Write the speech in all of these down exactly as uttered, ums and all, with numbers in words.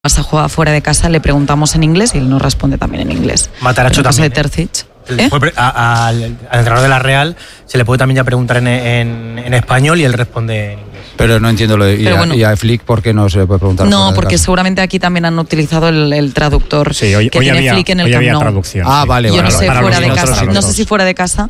Barça juega fuera de casa, le preguntamos en inglés y él nos responde también en inglés. Matarazzo también. De Terzic, ¿eh? A, a, al, al entrenador de la Real se le puede también ya preguntar en, en, en español y él responde en inglés. Pero no entiendo lo de y, bueno, a, y a Flick, ¿por qué no se le puede preguntar? No, porque seguramente aquí también han utilizado el, el traductor sí, hoy, que hoy tiene había, Flick en el hoy Camp había Nou. traducción. Ah, vale, Yo vale. no sé vale. fuera de casa, no sé si fuera de casa,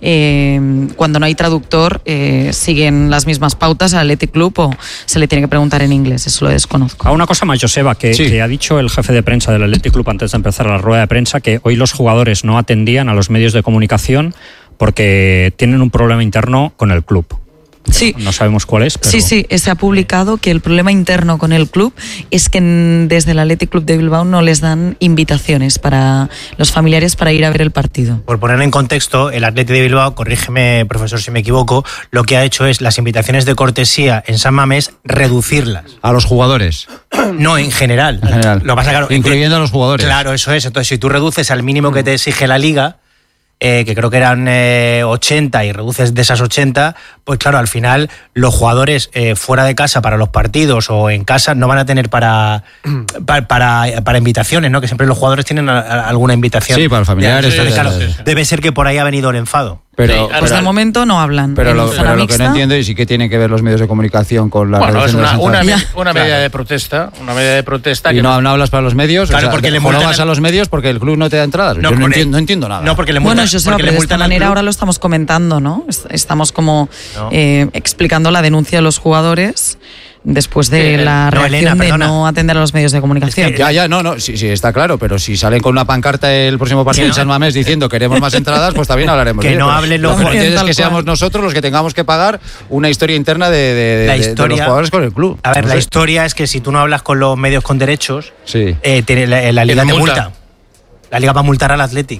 eh, cuando no hay traductor, eh, siguen las mismas pautas al Athletic Club o se le tiene que preguntar en inglés, eso lo desconozco. A una cosa más, Joseba, que, sí. que ha dicho el jefe de prensa del Athletic Club antes de empezar la rueda de prensa, que hoy los jugadores no atendían a los medios de comunicación porque tienen un problema interno con el club. Sí. No sabemos cuál es, pero... Sí, sí, se ha publicado que el problema interno con el club es que desde el Athletic Club de Bilbao no les dan invitaciones para los familiares para ir a ver el partido. Por poner en contexto, el Athletic de Bilbao, corrígeme, profesor, si me equivoco, lo que ha hecho es las invitaciones de cortesía en San Mamés reducirlas. ¿A los jugadores? No, en general. En general. Lo pasa, claro, incluyendo a los jugadores. Claro, eso es. Entonces, si tú reduces al mínimo que te exige la Liga, Eh, que creo que eran eh, ochenta y reduces de esas ochenta, pues claro, al final los jugadores eh, fuera de casa para los partidos o en casa no van a tener para para, para, para invitaciones, ¿no? Que siempre los jugadores tienen a, a alguna invitación. Sí, para los familiares. Entonces, sí, claro, sí, sí. debe ser que por ahí ha venido el enfado. Pero, pues de momento no hablan. Pero, lo, pero lo que no entiendo es si qué tiene que ver los medios de comunicación con la bueno, reducción es una, de una, una medida claro. de protesta, una medida de protesta. Y que no, no hablas para los medios, claro, o sea, porque le no vas a los medios porque el club no te da entradas. No, Yo no entiendo, no entiendo nada. No, porque le multan, bueno, yo sé, pero de esta manera ahora lo estamos comentando, ¿no? Estamos como no. eh, explicando la denuncia de los jugadores después de eh, la no, reacción Elena, de no atender a los medios de comunicación. Es que, ya, ya, no, no, sí, sí, está claro, pero si salen con una pancarta el próximo partido en San Mamés diciendo queremos más entradas, pues también hablaremos. Que bien, no pero, hablen los jugadores. Es que seamos nosotros los que tengamos que pagar una historia interna de, de, la de, historia, de los jugadores con el club. A ver, no la sé. historia es que si tú no hablas con los medios con derechos, sí. eh, te, la, la Liga te multa. La Liga va a multar al Athletic.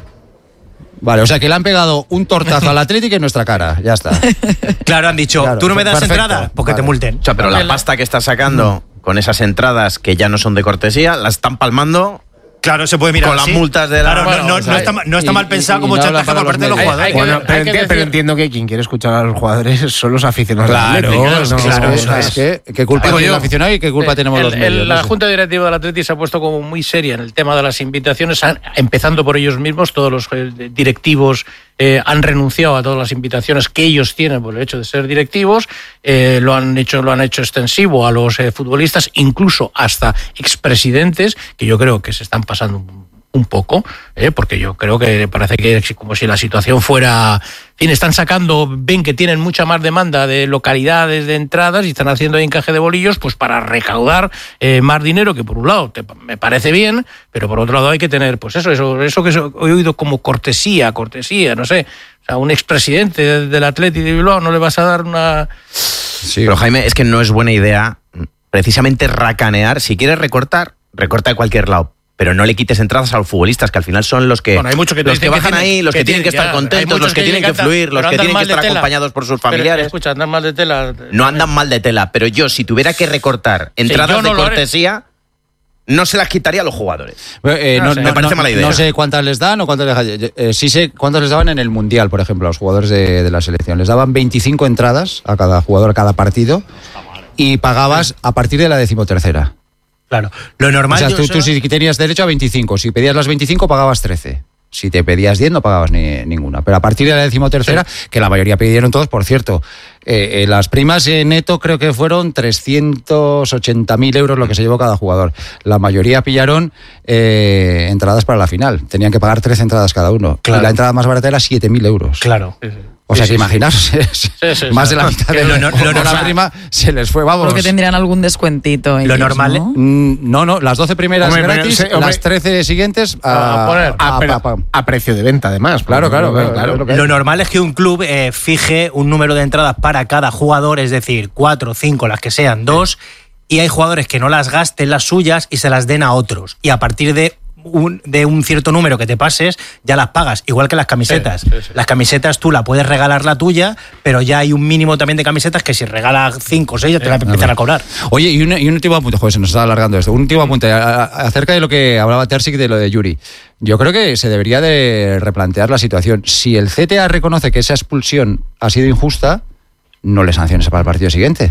Vale, o sea que le han pegado un tortazo al Atlético en nuestra cara, ya está. Claro, han dicho, claro, tú no me das perfecto. entrada porque vale. te multen. O sea, pero la pasta que estás sacando mm. con esas entradas que ya no son de cortesía, las están palmando. Claro, se puede mirar con así. las multas de la... Claro, bueno, no, no, o sea, no, está, no está y, mal pensado y, como y no chantaje por parte de los jugadores. Hay, hay bueno, que, pero, hay que enti- pero entiendo que quien quiere escuchar a los jugadores son los aficionados. Claro, del Atlético, no, claro, es, es que ¿qué culpa tiene el aficionado y qué culpa el, tenemos el, los medios? El, no la sé. Junta Directiva del Atlético se ha puesto como muy seria en el tema de las invitaciones, empezando por ellos mismos, todos los directivos eh, han renunciado a todas las invitaciones que ellos tienen por el hecho de ser directivos, eh, lo han hecho lo han hecho extensivo a los eh, futbolistas, incluso hasta expresidentes, que yo creo que se están pasando un un poco, ¿eh? Porque yo creo que parece que como si la situación fuera... En fin, están sacando, ven que tienen mucha más demanda de localidades, de entradas, y están haciendo ahí encaje de bolillos pues para recaudar eh, más dinero, que por un lado te, me parece bien, pero por otro lado hay que tener, pues eso, eso, eso que he oído como cortesía, cortesía, no sé, o sea, un expresidente del Athletic de Bilbao no le vas a dar una... Sí, pero Jaime, es que no es buena idea precisamente racanear, si quieres recortar, recorta de cualquier lado. Pero no le quites entradas a los futbolistas, que al final son los que, bueno, hay muchos que, los que bajan que tienen, ahí, los que, que tienen que estar ya, contentos, los que, que tienen que fluir, los que tienen que estar acompañados por sus familiares. Pero, escucha, andan mal de tela. No andan mal de tela, pero yo, si tuviera que recortar entradas sí, no de cortesía, no se las quitaría a los jugadores. Eh, no, no sé, me parece no, mala idea. No sé cuántas les dan o cuántas les, eh, sí sé cuántas les daban en el Mundial, por ejemplo, a los jugadores de, de la selección. Les daban veinticinco entradas a cada jugador, a cada partido, y pagabas a partir de la decimotercera. Claro, lo normal... O sea, tú, tú si tenías derecho a veinticinco, si pedías las veinticinco pagabas trece. Si te pedías diez no pagabas ni, ninguna. Pero a partir de la decimotercera, sí. que la mayoría pidieron todos, por cierto, eh, eh, las primas eh, neto creo que fueron trescientos ochenta mil euros lo que se llevó cada jugador. La mayoría pillaron eh, entradas para la final. Tenían que pagar trece entradas cada uno. Claro. Y la entrada más barata era siete mil euros. Claro. Sí, sí. O sea, sí, que sí, imaginaos, sí. Sí, sí, más sí. de la mitad de lo, lo, lo, la normal, prima se les fue, vamos. Porque tendrían algún descuentito ellos, lo normal, ¿no? Mm, no, no, las doce primeras hombre, gratis, hombre, las trece siguientes a, a, poner, a, a, a, a precio de venta, además. Claro, claro, claro, claro, claro. claro. Lo normal es que un club eh, fije un número de entradas para cada jugador, es decir, cuatro, cinco, las que sean, dos, y hay jugadores que no las gasten las suyas y se las den a otros. Y a partir de Un, de un cierto número que te pases, ya las pagas, igual que las camisetas. Sí, sí, sí. Las camisetas tú la puedes regalar la tuya, pero ya hay un mínimo también de camisetas que si regalas cinco o seis ya te la empiezan a cobrar. Oye, y un, y un último apunte, joder, se nos está alargando esto. Un último apunte a, a, acerca de lo que hablaba Terzic de lo de Yuri. Yo creo que se debería de replantear la situación. Si el C T A reconoce que esa expulsión ha sido injusta, no le sanciones para el partido siguiente.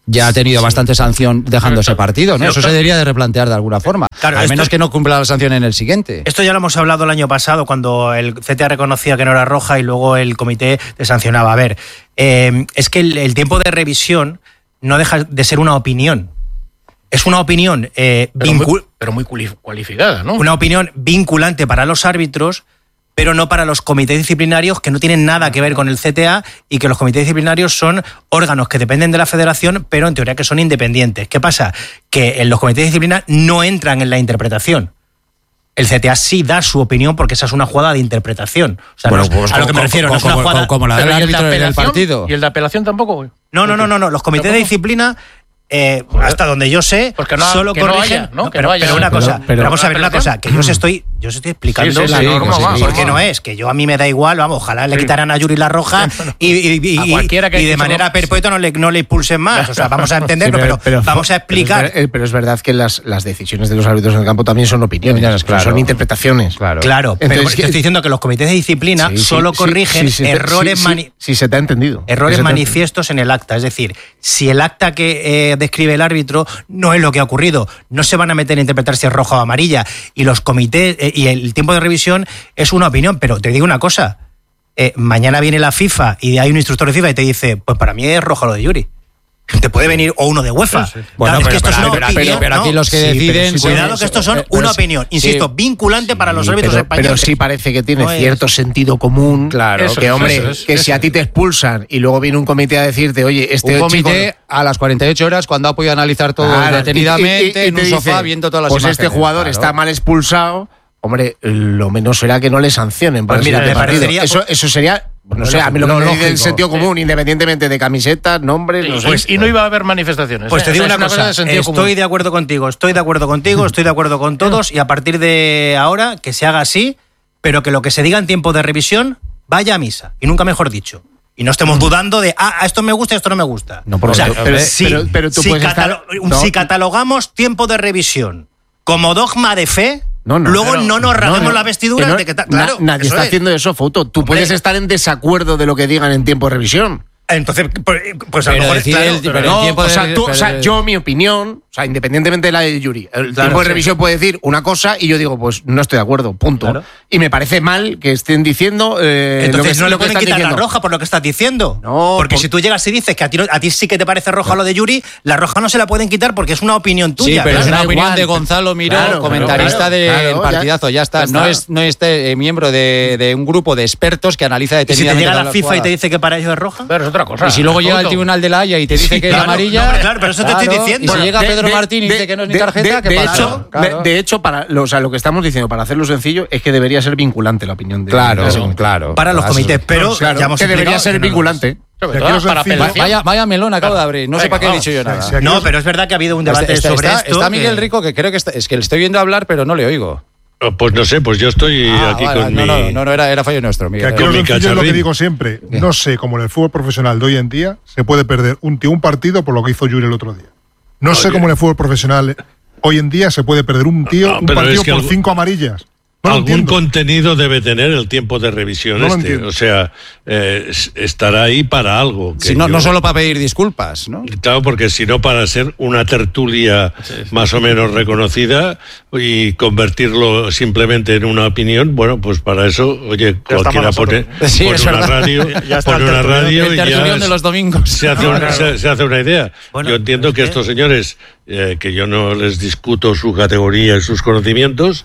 ya ha tenido bastante sanción dejando ese partido, ¿no? Eso se debería de replantear de alguna forma. Claro, al menos esto, que no cumpla la sanción en el siguiente. Esto ya lo hemos hablado el año pasado, cuando el C T A reconocía que no era roja y luego el comité te sancionaba. A ver, eh, es que el, el tiempo de revisión no deja de ser una opinión. Es una opinión eh, pero, muy, pero muy cualificada, ¿no? Una opinión vinculante para los árbitros, pero no para los comités disciplinarios, que no tienen nada que ver con el C T A, y que los comités disciplinarios son órganos que dependen de la federación, pero en teoría que son independientes. ¿Qué pasa? Que en los comités de disciplina no entran en la interpretación. El C T A sí da su opinión porque esa es una jugada de interpretación. O sea, bueno, no es, pues, a lo que me refiero, como, no es una jugada... Como la del árbitro del partido. ¿Y el de apelación tampoco? No, no, no, no, no. Los comités ¿Tampoco? de disciplina... Eh, hasta donde yo sé, pues que no, solo que corrigen. No haya, ¿no? No, que pero, no haya, pero una cosa, pero, pero, vamos a ver una cosa, que yo os estoy, yo os estoy explicando sí, sí, la sí, norma, sí, sí, porque sí. no es que yo a mí me da igual, vamos, ojalá sí. le quitaran a Yuri la roja y, y, y, y, y de manera no, perpetua no le, no le impulsen más. O sea, vamos a entenderlo, sí, pero, pero, pero vamos a explicar. Pero es, pero es verdad que las, las decisiones de los árbitros en el campo también son opiniones, claro, son interpretaciones. Claro, claro. Entonces, pero que, estoy diciendo que los comités de disciplina sí, solo sí, corrigen sí, sí, errores sí, mani- sí, sí, se te ha entendido. Errores manifiestos en el acta. Es decir, si el acta que eh, describe el árbitro no es lo que ha ocurrido, no se van a meter a interpretar si es roja o amarilla, y los comités eh, y el tiempo de revisión es una opinión. Pero te digo una cosa, eh, mañana viene la FIFA y hay un instructor de FIFA y te dice, pues para mí es roja lo de Yuri. Te puede venir o uno de UEFA. Sí, sí. Bueno, claro, pero, es que esto pero, es una pero, opinión, pero, pero aquí ¿no? los que sí, deciden... Sí, cuidado que estos son pero, una opinión, insisto, sí, vinculante para los árbitros pero, españoles. Pero sí parece que tiene no cierto es. sentido común. Claro. Eso, que, hombre, eso es, que eso si a ti te expulsan y luego viene un comité a decirte, oye, este un comité chico... a las cuarenta y ocho horas, cuando ha podido analizar todo claro, detenidamente, y, y, y, en un dice, sofá, viendo todas las pues imágenes. Pues este jugador claro. está mal expulsado... Hombre, lo menos será que no le sancionen. Pues mira, me parecería... Eso, eso sería... No sé, a mí lo que me dice el sentido común, sí. independientemente de camisetas, nombres, sí, no sé. Pues, y no iba a haber manifestaciones. Pues ¿eh? te digo o sea, una, una cosa, cosa de estoy común. de acuerdo contigo, estoy de acuerdo contigo, estoy de acuerdo con todos, y a partir de ahora que se haga así, pero que lo que se diga en tiempo de revisión vaya a misa, y nunca mejor dicho. Y no estemos dudando de, ah, esto me gusta y esto no me gusta. No, por o sea, pero, pero, si, pero, pero tú si, puedes catalo- estar, no. si catalogamos tiempo de revisión como dogma de fe, No, no, luego pero, no nos rasguemos no, no, las vestiduras no, de que ta- claro, na, nadie está es. haciendo eso, Fouto. Tú Hombre. puedes estar en desacuerdo de lo que digan en tiempo de revisión. Entonces, pues, pues a lo Pero mejor decir claro, el- pero pero no, el tiempo o de- sea, tú, pero- o sea, yo, mi opinión, o sea, independientemente de la de Yuri, el Claro, tiempo de sí. revisión puede decir una cosa y yo digo, pues no estoy de acuerdo, punto. Claro. Y me parece mal que estén diciendo. Eh, Entonces lo que, no le lo que pueden están quitar diciendo. la roja por lo que estás diciendo. No, porque por- si tú llegas y dices que a ti, no- a ti sí que te parece roja lo de Yuri, la roja no se la pueden quitar porque es una opinión tuya. Sí, pero claro. es una da opinión igual. de Gonzalo Miró, Claro, comentarista claro, del claro, partidazo, ya está. ya No está. es no este eh, miembro de, de un grupo de expertos que analiza Y si te detenidamente llega todas la las FIFA y jugadas. te dice que para ellos es roja. Pero es otra cosa. Y si luego llega el Foto. Tribunal de la Haya y te dice que Claro, es amarilla... no, hombre, claro, pero eso te estoy claro, diciendo. Y si Bueno, llega de- Pedro de- Martín y de- dice que no es ni de- tarjeta, de- ¿qué de pasa? hecho, Claro. de, de hecho, para lo, o sea, lo que estamos diciendo, para hacerlo sencillo, es que debería ser vinculante la opinión de Claro, de ese comité. claro. Para los Claro, comités, pero Claro, ya hemos que debería explicado ser que no lo vinculante. Sobre Aquí todo los para sencillo- apelación. Vaya, vaya melón acabo de abrir. No sé Venga, para qué he vamos. dicho yo nada. Sí, aquí No, los- pero es verdad que ha habido un debate Está, sobre está- esto. está que- Miguel Rico, que creo que está, es que le estoy viendo hablar, pero no le oigo. Pues no sé, pues yo estoy Ah, aquí vale, con no, mi... no, no, no, era, era fallo nuestro, Que Miguel. aquí Con lo mi sencillo es lo que cacharrín. digo siempre. No sé cómo en el fútbol profesional de hoy en día se puede perder un tío un partido por lo que hizo Yuri el otro día. No sé Oye. cómo en el fútbol profesional hoy en día se puede perder un tío No, un pero partido es que por algo- cinco amarillas. No lo Algún entiendo. contenido debe tener el tiempo de revisión No lo este. entiendo. O sea, eh, s- estará ahí para algo. que Si no, yo- no solo para pedir disculpas, ¿no? Claro, porque si no, para ser una tertulia más o menos reconocida y convertirlo simplemente en una opinión, bueno, pues para eso, oye, cualquiera pone, Sí, pone es una verdad. radio, Ya está pone el una tertulión. radio El y ya tertulión de los domingos. se hace, No, una, claro. se, se hace una idea. Bueno, yo entiendo que es que- estos señores, eh, que yo no les discuto su categoría y sus conocimientos,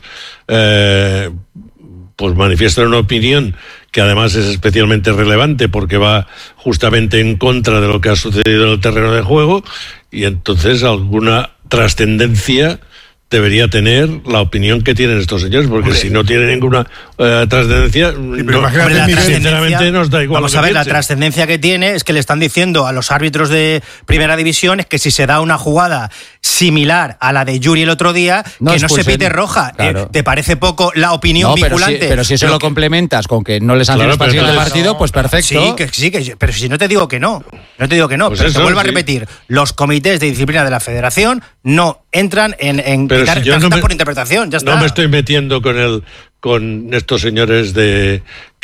eh, pues manifiestan una opinión que además es especialmente relevante porque va justamente en contra de lo que ha sucedido en el terreno de juego, y entonces alguna trascendencia debería tener la opinión que tienen estos señores, porque Hombre. si no tiene ninguna eh, trascendencia, pero no- imagínate, Hombre, la Miguel, trascendencia- sinceramente nos da igual. Vamos lo a que ver, la piensen. trascendencia que tiene es que le están diciendo a los árbitros de primera división es que si se da una jugada similar a la de Yuri el otro día, No que no se expulsen. pite roja. Claro. Eh, ¿Te parece poco la opinión No, pero si, vinculante? pero si eso lo complementas con que no le sanciones Claro, para el pero siguiente entonces- partido, pues perfecto. Sí, que sí, que, pero si no te digo que no. No te digo que no, Pues pero eso, te vuelvo a sí. repetir. Los comités de disciplina de la federación no entran en, en Pero quitar si yo no tarjetas me- por interpretación. Ya está. No me estoy metiendo con el con estos señores de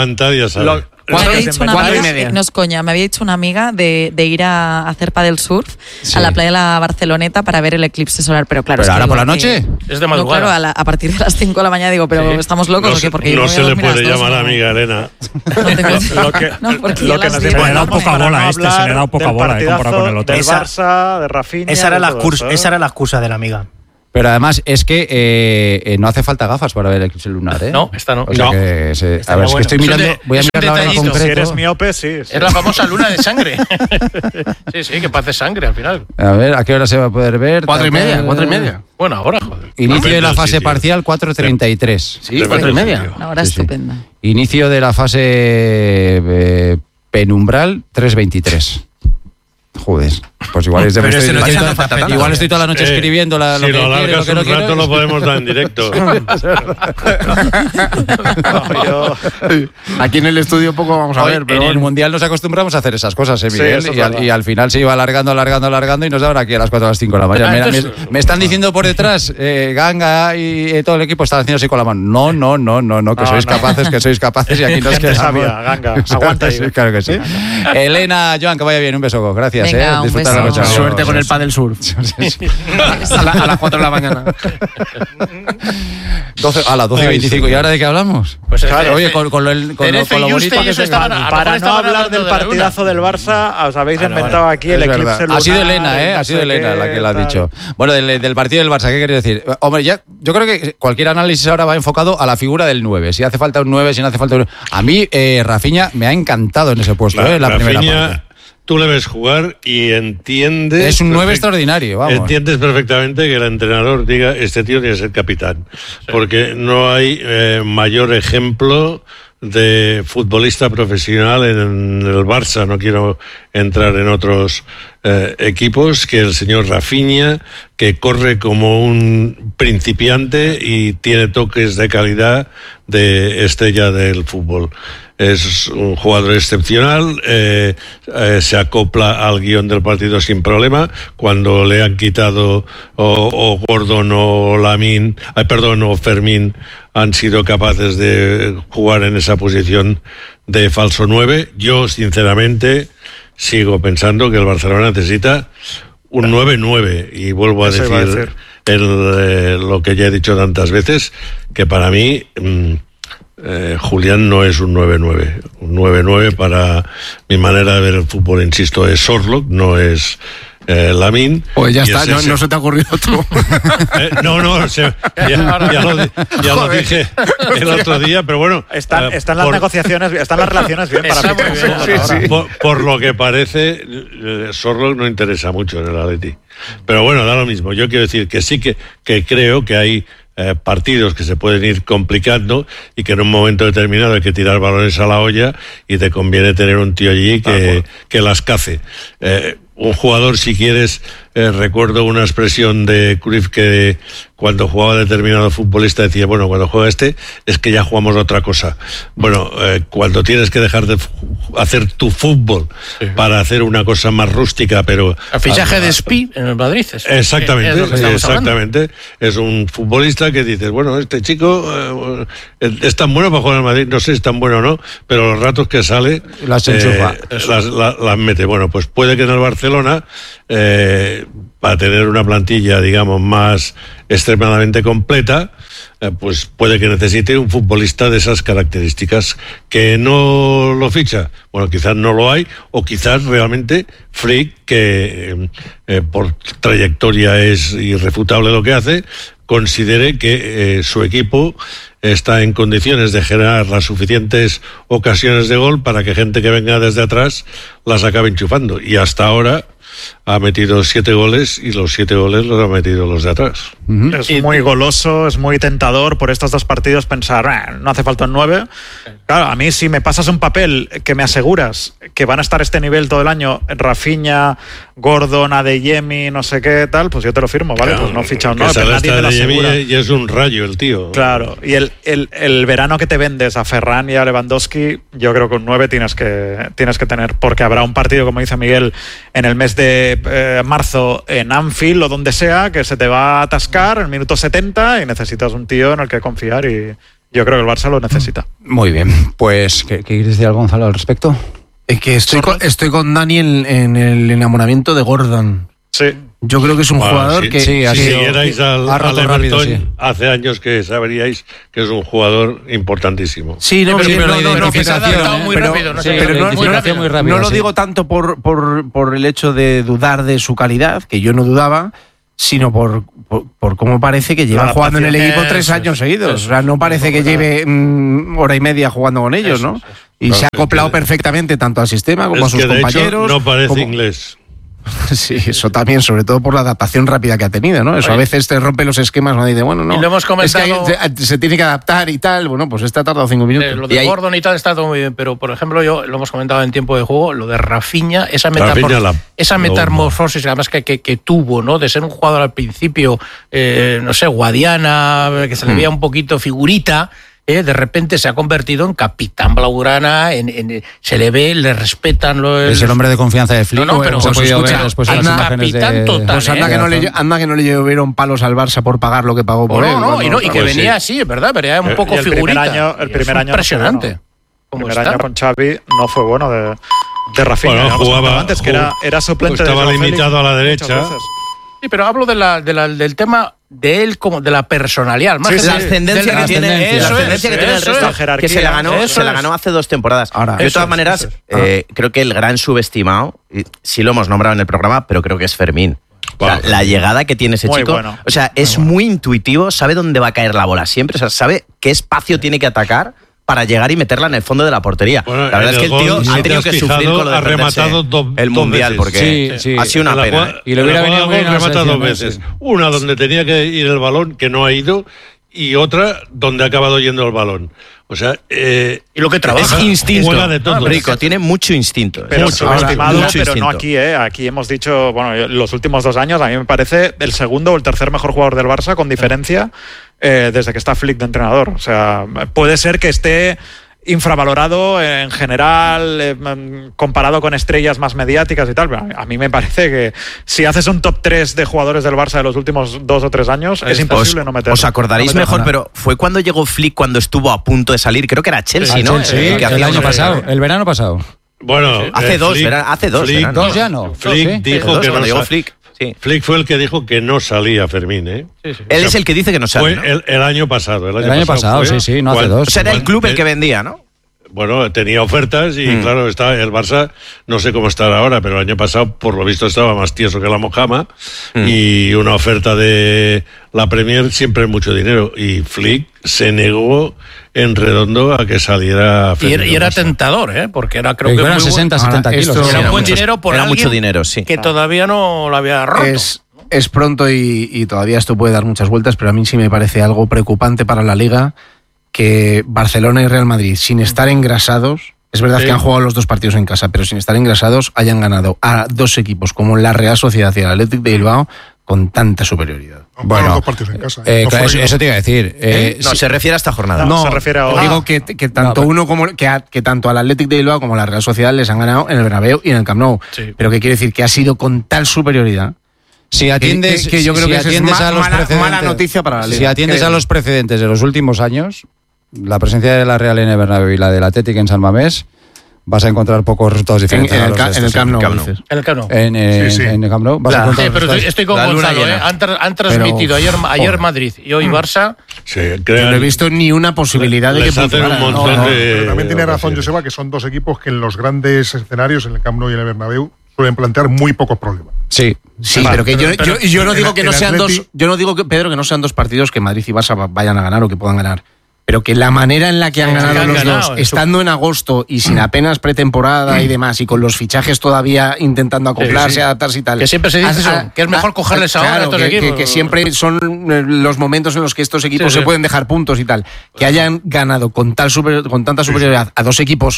levantado ya sabe. Lo, había dicho una amiga, y no es coña, me había dicho una amiga de, de ir a hacer pádel surf sí. a la playa de la Barceloneta para ver el eclipse solar, pero claro. ¿Pero es ahora que por la noche? Es de madrugada. No, claro, a, la, a partir de las cinco de la mañana digo, pero sí. ¿estamos locos no, o qué? Porque no yo se le puede llamar a amiga Elena. No tengo lo que, no, porque lo que nos se le ha dado poca bola a este, se le ha dado poca bola eh, comparado con el otro. Del Barça, de Rafinha. Esa era, de la todo excusa, eso, ¿eh? esa era la excusa de la amiga. Pero además es que eh, eh, no hace falta gafas para ver el eclipse lunar, ¿eh? No, esta no. O sea no. Que se, a ver, es que estoy mirando, de, voy a mirar la hora en concreto. Si eres miope, sí, sí. Es la famosa luna de sangre. sí, sí, que pase sangre al final. A ver, ¿a qué hora se va a poder ver? Cuatro y media, cuatro y media. Bueno, ahora, joder. Inicio de la fase parcial, cuatro treinta y tres. Sí, cuatro y media. Una hora sí, estupenda. Sí. Inicio de la fase eh, penumbral, tres veintitrés. Joder, pues igual es de Pero estoy, no estoy, no falta tanto, igual estoy toda la noche eh, escribiendo la, si lo que lo quiero, lo que no un rato quiero. lo podemos dar en directo. no, yo... Aquí en el estudio poco vamos a Hoy, ver, pero en el Mundial nos acostumbramos a hacer esas cosas, ¿eh, Miguel? Sí, y, al, y al final se iba alargando, alargando, alargando y nos daban aquí a las cuatro a las cinco de la mañana. Mira, me, me están diciendo por detrás, eh, Ganga y eh, todo el equipo están haciendo así con la mano. No, no, no, no, no, que no, sois no. capaces, que sois capaces y aquí nos Gente quedamos. sabia, Ganga, aguanta ahí. Sí, claro que sí. Elena, Joan, que vaya bien, un beso. Gracias, Venga, eh. Disfrutar la noche. Suerte con el pádel surf. a, la, a las cuatro de la mañana. doce, a las doce y veinticinco. ¿Y ahora de qué hablamos? Pues claro, oye, con, con, lo, el, con, lo, con lo bonito que se estaban, Para no hablar del partidazo del Barça, os habéis bueno, inventado bueno, aquí el eclipse lunar. Ha sido Elena, ¿eh? Ha sido Elena la que lo ha dicho. Bueno, del, del partido del Barça, ¿qué queréis decir? Hombre, ya, yo creo que cualquier análisis ahora va enfocado a la figura del nueve. Si hace falta un nueve, si no hace falta un nueve. A mí, eh, Rafinha me ha encantado en ese puesto, la, ¿eh? La Rafinha, primera parte. Tú le ves jugar y entiendes... Es un nueve extraordinario, vamos. Entiendes perfectamente que el entrenador diga, este tío tiene que ser capitán. Sí. Porque no hay eh, mayor ejemplo de futbolista profesional en el Barça, no quiero entrar en otros eh, equipos, que el señor Rafinha, que corre como un principiante y tiene toques de calidad de estrella del fútbol. Es un jugador excepcional, eh, eh, se acopla al guión del partido sin problema. Cuando le han quitado o, o Gordon o Lamine, eh, perdón, o Fermín han sido capaces de jugar en esa posición de falso nueve. Yo, sinceramente, sigo pensando que el Barcelona necesita un nueve nueve y vuelvo a Eso decir, a decir. El, eh, lo que ya he dicho tantas veces, que para mí... Mmm, Eh, Julián no es un nueve nueve. Un nueve nueve para mi manera de ver el fútbol, insisto, es Sorloth, no es eh, Lamine. Pues ya está, no, no se te ha ocurrido otro. eh, no, no, se, ya, ya, lo, ya lo dije el otro día, pero bueno. Están, eh, están las por, negociaciones, están las relaciones bien para mí. Sí, sí. Por, por lo que parece, eh, Sorloth no interesa mucho en el Atleti. Pero bueno, da lo mismo. Yo quiero decir que sí que, que creo que hay Eh, partidos que se pueden ir complicando y que en un momento determinado hay que tirar balones a la olla y te conviene tener un tío allí que, ah, bueno. que las cace. Eh, un jugador, si quieres, eh, recuerdo una expresión de Cruyff que cuando jugaba determinado futbolista decía, bueno, cuando juega este es que ya jugamos otra cosa. Bueno, eh, cuando tienes que dejar de hacer tu fútbol sí. para hacer una cosa más rústica, pero... El fichaje a, a, de Speed en el Madrid. Es, exactamente, es exactamente. Hablando. Es un futbolista que dices, bueno, este chico eh, es tan bueno para jugar en el Madrid, no sé si es tan bueno o no, pero los ratos que sale las, eh, las, las, las mete. Bueno, pues puede que en el Barcelona, eh, para tener una plantilla, digamos, más extremadamente completa, eh, pues puede que necesite un futbolista de esas características. Que no lo ficha, bueno, quizás no lo hay, o quizás realmente Frick, que eh, por trayectoria es irrefutable lo que hace, considere que eh, su equipo está en condiciones de generar las suficientes ocasiones de gol para que gente que venga desde atrás las acabe enchufando. Y hasta ahora ha metido siete goles y los siete goles los ha metido los de atrás. Uh-huh. Es muy goloso, es muy tentador por estos dos partidos pensar, eh, no hace falta un nueve. Claro, a mí si me pasas un papel que me aseguras que van a estar a este nivel todo el año, Rafinha, Gordon, Adeyemi, no sé qué tal, pues yo te lo firmo, ¿vale? Claro, pues no ficha un nueve, pero nadie me lo asegura. Y es un rayo el tío. Claro, y el, el, el verano que te vendes a Ferran y a Lewandowski, yo creo que un nueve tienes que, tienes que tener, porque habrá un partido, como dice Miguel, en el mes de eh, marzo en Anfield o donde sea, que se te va a atascar en el minuto setenta y necesitas un tío en el que confiar y, Yo creo que el Barça lo necesita. Muy bien, pues ¿qué, qué quieres decir, Gonzalo, al respecto? Es que estoy con, estoy con Dani en, en el enamoramiento de Gordon. Sí. Yo creo que es un bueno, jugador si, que... Si que siguierais al, ha al roto Everton rápido, sí. hace años que sabríais que es un jugador importantísimo. Sí, no, Sí, pero, pero no, la no, no, identificación, pero- ¿eh? muy pero- rápido, no sí, sé, pero la no, identificación no- muy rápida, no lo sí. digo tanto por, por, por el hecho de dudar de su calidad, que yo no dudaba, sino por, por, por cómo parece que lleva La jugando en el equipo adaptación. tres Eso años es, seguidos. eso O sea, no parece que es. lleve mm, hora y media jugando con ellos, Eso ¿no? es, eso Y Claro, se ha que- acoplado que- perfectamente tanto al sistema como a Es sus que de compañeros. hecho no parece como- inglés. Sí, eso también, sobre todo por la adaptación rápida que ha tenido, ¿no? Eso Oye. a veces te rompe los esquemas, ¿no? Dice, bueno, no. Y lo hemos es que hay- comentado- se, se tiene que adaptar y tal. Bueno, pues este ha tardado cinco minutos. Eh, lo Y de ahí- Gordon y tal está todo muy bien, pero por ejemplo, yo lo hemos comentado en tiempo de juego, lo de Rafinha, esa, Rafinha metamor- la- esa la metamorfosis además que, que, que tuvo, ¿no? De ser un jugador al principio, eh, no sé, guadiana, que se le veía un poquito figurita. Eh, de repente se ha convertido en capitán blaugrana, en, en, se le ve, le respetan los... Es el hombre de confianza de Flick. No, no, pero hemos pues podido escucha, ver después en las anda, imágenes capitán de... total, Pues anda, ¿eh? que no le, anda que no le llovieron palos al Barça por pagar lo que pagó por no, él. no, cuando- y, no, y que Pues venía sí. así, es verdad, pero era un Eh, poco y el primer figurita. año- el Y primer es año no fue impresionante. bueno. El ¿Cómo primer está? año con Xavi no fue bueno de, de Rafinha. Bueno, ya hemos jugaba- comentado antes que era, era suplente de estaba Joao Félix limitado a la muchas derecha. veces. Sí, pero hablo de la, de la, del tema de él, como de la personalidad. Más Sí, que sí. La del- ascendencia del- que tiene, ascendencia. la Eso ascendencia es, que tiene el eso resto, es. jerarquía. que se la ganó, Eso se la es. ganó hace dos temporadas. Ahora, de eso todas es, maneras, eso es. eh, creo que el gran subestimado, y sí lo hemos nombrado en el programa, pero creo que es Fermín. O sea, Wow. la llegada que tiene ese Muy chico, bueno. o sea, es muy intuitivo, sabe dónde va a caer la bola siempre, o sea, sabe qué espacio tiene que atacar para llegar y meterla en el fondo de la portería. Bueno, la verdad en es que el el tío gol, si ha te tenido has que fijado, sufrir con lo de ha perderse rematado do- el dos mundial, veces. porque Sí, sí. ha sido una En la pena. jugada- ¿eh? Y le hubiera en la venido jugada muy bien a la remata dos selección, veces. sí. Una donde tenía que ir el balón, que no ha ido, y otra donde ha acabado yendo el balón. O sea, eh, Y lo que trabaja. Es instinto. Juega de todo. Rico, tiene mucho instinto. Pero mucho, subestimado, mucho pero no instinto. aquí, ¿eh? Aquí hemos dicho, bueno, los últimos dos años, a mí me parece el segundo o el tercer mejor jugador del Barça, con diferencia, eh, desde que está Flick de entrenador. O sea, puede ser que esté infravalorado en general, eh, comparado con estrellas más mediáticas y tal. Pero a mí me parece que si haces un top tres de jugadores del Barça de los últimos dos o tres años, es imposible os, no meterlo. Os acordaréis no meterlo. mejor, pero fue cuando llegó Flick, cuando estuvo a punto de salir, creo que era Chelsea, Al ¿no? Chelsea, Eh, que el hacía año unos- pasado, el verano pasado. bueno, Hace eh, dos, Flick- verá- hace dos, Flick- verán. Dos ya no. Flick Sí. dijo Dos, que no cuando llegó sa- Flick. Sí. Flick fue el que dijo que no salía Fermín, ¿eh? Sí, sí. Él es el que dice que no Fue sale, ¿no? el, el año pasado. El año, El año pasado, fue sí, sí, no hace cuando- dos. O sea, era el club el eh, que vendía, ¿no? Bueno, tenía ofertas y Mm. claro, está el Barça, no sé cómo estará ahora, pero el año pasado por lo visto estaba más tieso que la mojama Mm. y una oferta de la Premier siempre es mucho dinero y Flick se negó en redondo a que saliera Y, Fermín era- y del era Barça. tentador, ¿eh? Porque era, creo Eh, que eran muy buen- sesenta, Ahora, setenta kilos. esto- Sí, era Era buen mucho- dinero por era alguien mucho dinero, sí. que todavía no lo había roto. Es, es pronto y, y todavía esto puede dar muchas vueltas, pero a mí sí me parece algo preocupante para la Liga que Barcelona y Real Madrid, sin estar engrasados, es verdad Sí. que han jugado los dos partidos en casa, pero sin estar engrasados, hayan ganado a dos equipos como la Real Sociedad y el Athletic de Bilbao con tanta superioridad. Bueno, dos partidos en casa. Eh, No claro, fue- eso, eso te iba a decir. eh, No, sí, se refiere a esta jornada. No, se refiere a- digo que, que tanto No, pero- uno como que, a- que tanto al Athletic de Bilbao como a la Real Sociedad les han ganado en el Bernabéu y en el Camp Nou. Sí. Pero que quiere decir que ha sido con tal superioridad. si atiendes, que- que yo creo si que eso es atiendes ma- a los mala- precedentes, mala noticia para la Liga. Si atiendes Creo. a los precedentes de los últimos años, la presencia de la Real en el Bernabéu y la del Atlético en San Mamés, vas a encontrar pocos resultados En, diferentes. en a el, los ca- de en el estos. Camp Nou, Camp Nou. dices. En el Cano. En, en- Sí, sí. en el Camp Nou, vas a La- encontrar Sí, pero estoy, resultados- estoy con La luna Gonzalo, ¿eh? llena. Han, tra- han transmitido ayer, ayer Madrid y hoy Barça. Sí, Yo crean- no he visto ni una posibilidad de que les hacen un funcionara. montón No, no. de- Pero también tiene razón ocasiones. Joseba que son dos equipos que en los grandes escenarios, en el Camp Nou y en el Bernabéu, suelen plantear muy pocos problemas. Sí. Sí, Vale, pero que pero- yo, pero yo, yo no el- digo que no el sean Atleti- dos. Yo no digo que, Pedro, que no sean dos partidos que Madrid y Barça va- vayan a ganar o que puedan ganar. Pero que la manera en la que han Sí, ganado que han los ganado, dos, eso. estando en agosto y sin apenas pretemporada y demás, y con los fichajes todavía intentando acoplarse, Sí, sí. adaptarse y tal. Que siempre se dice Has- eso, ah, que es mejor ah, cogerles ah, ahora a claro, estos que, equipos. que- que siempre son eh, los momentos en los que estos equipos Sí, se sí. pueden dejar puntos y tal. Que hayan ganado con, tal super- con tanta superioridad a dos equipos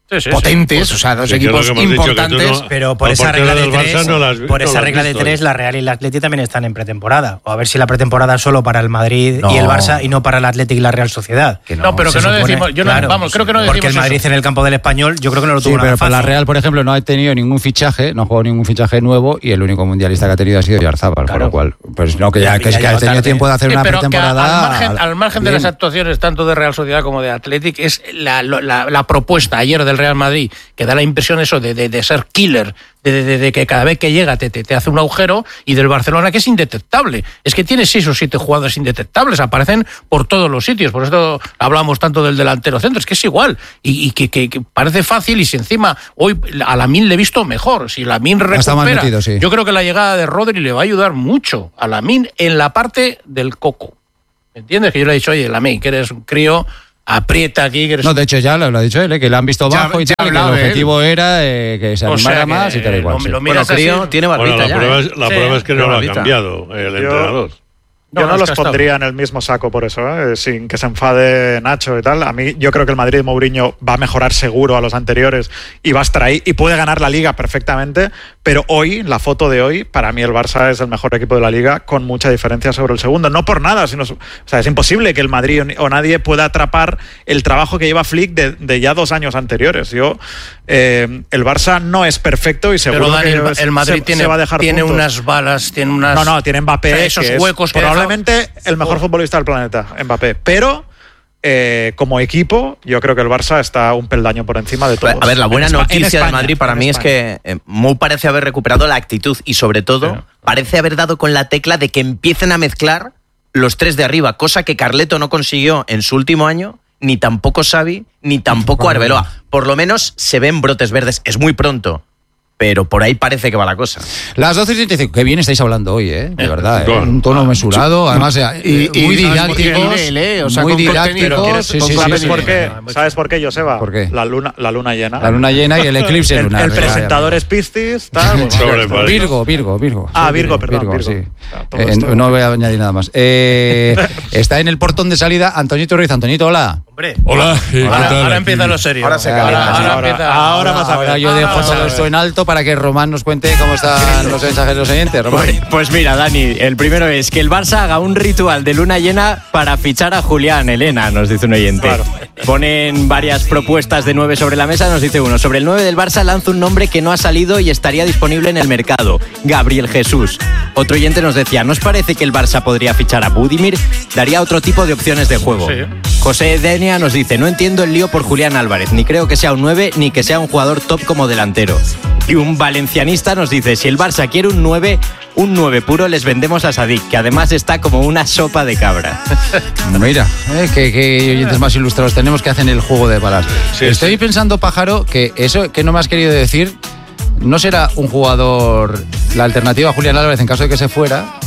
Sí, sí, potentes, sí. o sea, dos Sí, equipos importantes. No, pero por esa regla de tres, no las, por esa no regla de visto, tres, la Real y el Atleti también están en pretemporada. O a ver si la pretemporada es solo para el Madrid no. y el Barça y no para el Atleti y la Real Sociedad. Que no, no, pero que no supone, decimos, yo claro, no, vamos, creo que no decimos porque el Madrid eso. en el campo del Español, yo creo que no lo tuvo sí, nada pero fácil. la Real, por ejemplo, no ha tenido ningún fichaje, no ha jugado ningún fichaje nuevo y el único mundialista que ha tenido ha sido Yarzábal, Claro. con lo cual, pues no, que ya, Ya- que, es ya que ha llegó tenido tarde. tiempo de hacer Sí, una pero que pretemporada. al margen, al margen de bien. las actuaciones tanto de Real Sociedad como de Athletic, es la, la, la propuesta ayer del Real Madrid, que da la impresión eso de, de, de ser killer, de, de, de, de que cada vez que llega te, te, te hace un agujero, y del Barcelona que es indetectable. Es que tiene seis o siete jugadores indetectables, aparecen por todos los sitios, por eso hablamos tanto del delantero centro, es que es igual, y, y que, que, que parece fácil, y si encima hoy a Lamine le he visto mejor, si Lamine Está más recupera, metido, sí. yo creo que la llegada de Rodri le va a ayudar mucho a Lamine en la parte del coco. ¿Me entiendes? Que yo le he dicho, oye, Lamine, que eres un crío, aprieta aquí. Que eres... No, de hecho ya lo, lo ha dicho él, ¿eh? Que le han visto Ya- bajo y ya tal, y que hablado el de objetivo era eh, que se O animara sea que, más y tal y cual. lo- sí. lo Bueno, miras Crío así, tiene Bueno, barbita la ya. prueba, ¿eh? es, la Sí, prueba es que no tiene lo ha barbita. cambiado el Yo- entrenador. Yo No, no, es los que ha estado. pondría en el mismo saco por eso, ¿eh? Sin que se enfade Nacho y tal. A mí yo creo que el Madrid de Mourinho va a mejorar seguro a los anteriores y va a estar ahí y puede ganar la Liga perfectamente, pero hoy, la foto de hoy, para mí el Barça es el mejor equipo de la Liga con mucha diferencia sobre el segundo. No por nada, sino, o sea, es imposible que el Madrid o nadie pueda atrapar el trabajo que lleva Flick de, de ya dos años anteriores. Yo, eh, el Barça no es perfecto y seguro Pero Dani, que el, el Madrid se, tiene, se va a dejar tiene puntos. unas balas, tiene unas... No, no, tiene Mbappé, O sea, esos que es huecos que probablemente el mejor futbolista del planeta, Mbappé. Pero eh, como equipo, yo creo que el Barça está un peldaño por encima de todos. A ver, la buena En Espa- en noticia España, de Madrid para en mí es España. que eh, Mou parece haber recuperado la actitud y sobre todo Sí. parece haber dado con la tecla de que empiecen a mezclar los tres de arriba, cosa que Carleto no consiguió en su último año, ni tampoco Xavi, ni tampoco Arbeloa. Por lo menos se ven brotes verdes, es muy pronto, pero por ahí parece que va la cosa. Las doce y treinta y cinco, qué bien estáis hablando hoy, ¿eh? De verdad, ¿eh? Claro. Un tono mesurado, además, eh, Y- y muy ¿sabes por qué didácticos, nivel, eh? O sea, muy con contenido. didácticos. ¿Quieres- Sí, con sí, sí, ¿Sabes sí. por qué? sí. ¿Sabes por qué, Joseba? ¿Por qué? La luna, la luna llena. La luna llena y el eclipse el, lunar. el vaya, presentador vaya. es Piscis, tal. pues, Sobre, ya está. vale. Virgo, Virgo, Virgo. Ah, Sí, Virgo, perdón, Virgo. sí. Ah, todo Eh, esto. no voy a añadir nada más. Eh, está en el portón de salida Antoñito Ruiz. Antoñito, hola. Hombre, Hola, ¿qué ahora, tal? ahora empieza lo serio. Ahora se ahora, calienta, ahora, sí. Ahora- empieza- ahora vas a ver. Ahora yo Ahora dejo vas a todo ver. esto en alto para que Román nos cuente cómo están los mensajes de los oyentes. Román. Pues, pues mira, Dani, el primero es que el Barça haga un ritual de luna llena para fichar a Julián Elena, nos dice un oyente. Claro. Ponen varias propuestas de nueve sobre la mesa, nos dice uno. Sobre el nueve del Barça lanza un nombre que no ha salido y estaría disponible en el mercado, Gabriel Jesús. Otro oyente nos decía, ¿no os parece que el Barça podría fichar a Budimir? Daría otro tipo de opciones de juego. Sí. José Denia nos dice, no entiendo el lío por Julián Álvarez, ni creo que sea un nueve ni que sea un jugador top como delantero. Y un valencianista nos dice, si el Barça quiere un nueve, un nueve puro les vendemos a Sadik, que además está como una sopa de cabra. Mira, eh, que, que oyentes más ilustrados tenemos que hacen el juego de balas. Sí, Estoy sí. pensando, Pájaro, que eso que no me has querido decir, ¿no será un jugador, la alternativa a Julián Álvarez en caso de que se fuera?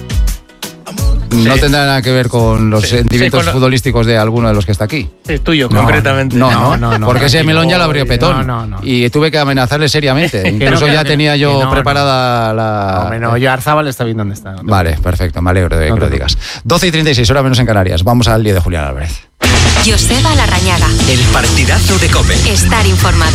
No tendrá nada que ver con los Sí, sentimientos sí, con lo- futbolísticos de alguno de los que está aquí. Es tuyo, No, concretamente. No, No, no, no, no. porque ese melón ya lo abrió No, Petón. no, no. Y tuve que amenazarle seriamente. Incluso no, ya que- tenía yo que no, preparada la... Hombre, no, yo Arzábal está bien donde está. Vale, perfecto, me alegro de No que te lo digas. doce y treinta y seis, hora menos en Canarias. Vamos al lío de Julián Álvarez. Joseba Larrañaga. El partidazo de COPE. Estar informado.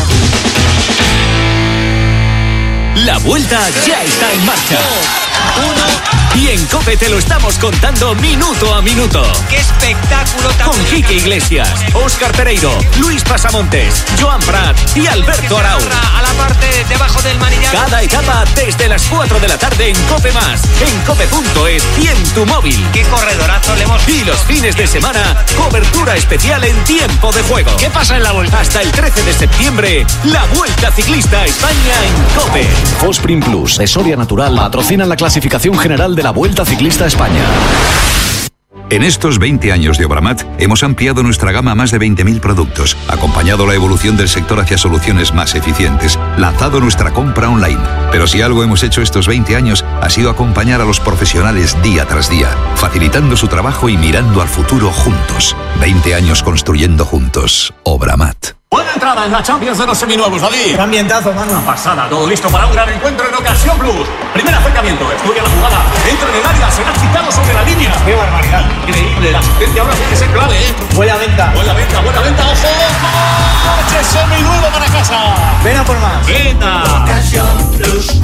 La vuelta ya está en marcha. Y en COPE te lo estamos contando minuto a minuto. ¡Qué espectáculo! Con Quique Iglesias, Óscar Pereiro, Luis Pasamontes, Joan Prat y Alberto Arau. A la parte debajo del manillar. Cada etapa desde las cuatro de la tarde en COPE más, en cope punto es y en tu móvil. ¡Qué corredorazo le hemos! Y los fines de semana, cobertura especial en tiempo de juego. ¿Qué pasa en la vuelta? Hasta el trece de septiembre, la Vuelta Ciclista a España en COPE. Fosprin Plus de Soria Natural patrocina la clasificación general de la Vuelta Ciclista a España. En estos veinte años de Obramat hemos ampliado nuestra gama a más de veinte mil productos, acompañado la evolución del sector hacia soluciones más eficientes, lanzado nuestra compra online. Pero si algo hemos hecho estos veinte años ha sido acompañar a los profesionales día tras día, facilitando su trabajo y mirando al futuro juntos. veinte años construyendo juntos. Obramat. Buena entrada en la Champions de los seminuevos, David. ¡Qué ambientazo, mano! Una pasada, todo listo para un gran encuentro en Ocasión Plus. Primer acercamiento, estudia la jugada, entra en el área, será quitado sobre la línea. ¡Qué barbaridad! Increíble, la asistencia ahora tiene que ser clave, ¿eh? Buena venta. Buena venta, buena venta, ojo. ¡Coche seminuevo para casa! Ven a por más. ¡Venta! Ocasión Plus.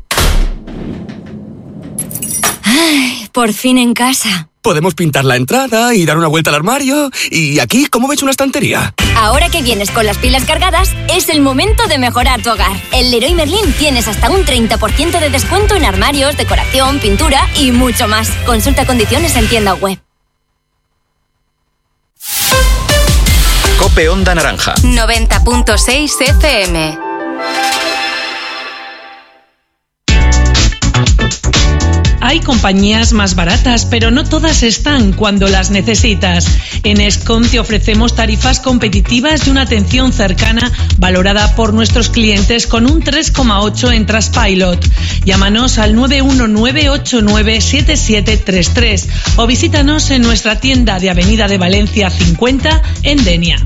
Ay, por fin en casa. Podemos pintar la entrada y dar una vuelta al armario. Y aquí, ¿cómo ves una estantería? Ahora que vienes con las pilas cargadas, es el momento de mejorar tu hogar. En Leroy Merlin tienes hasta un treinta por ciento de descuento en armarios, decoración, pintura y mucho más. Consulta condiciones en tienda web. Cope Onda Naranja. noventa punto seis F M. Hay compañías más baratas, pero no todas están cuando las necesitas. En Escom te ofrecemos tarifas competitivas y una atención cercana valorada por nuestros clientes con un tres coma ocho en Trustpilot. Llámanos al nueve uno nueve ocho nueve siete siete tres tres o visítanos en nuestra tienda de Avenida de Valencia cincuenta en Denia.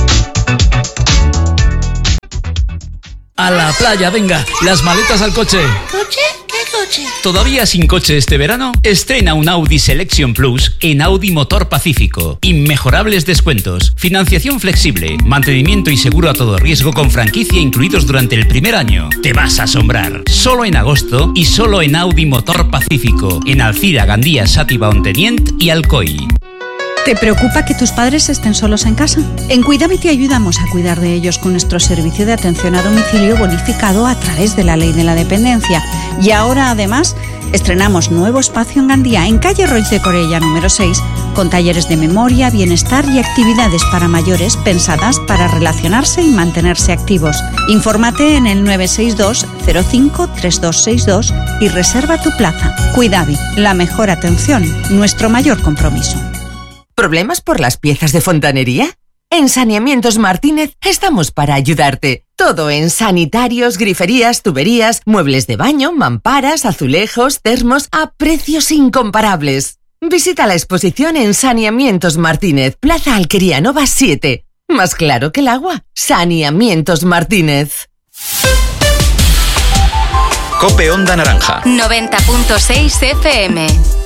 A la playa, venga, las maletas al coche. ¿Coche? ¿Qué coche? ¿Todavía sin coche este verano? Estrena un Audi Selection Plus en Audi Motor Pacífico. Inmejorables descuentos, financiación flexible, mantenimiento y seguro a todo riesgo con franquicia incluidos durante el primer año. Te vas a asombrar. Solo en agosto y solo en Audi Motor Pacífico. En Alcira, Gandía, Sátiva, Ontenient y Alcoy. ¿Te preocupa que tus padres estén solos en casa? En Cuidame te ayudamos a cuidar de ellos con nuestro servicio de atención a domicilio bonificado a través de la Ley de la Dependencia. Y ahora, además, estrenamos nuevo espacio en Gandía, en calle Roig de Corella número seis, con talleres de memoria, bienestar y actividades para mayores pensadas para relacionarse y mantenerse activos. Infórmate en el nueve seis dos cero cinco tres dos seis dos y reserva tu plaza. Cuidame, la mejor atención, nuestro mayor compromiso. ¿Problemas por las piezas de fontanería? En Saneamientos Martínez estamos para ayudarte. Todo en sanitarios, griferías, tuberías, muebles de baño, mamparas, azulejos, termos, a precios incomparables. Visita la exposición en Saneamientos Martínez, Plaza Alquería Nova siete. Más claro que el agua. Saneamientos Martínez. Cope Onda Naranja. noventa punto seis F M.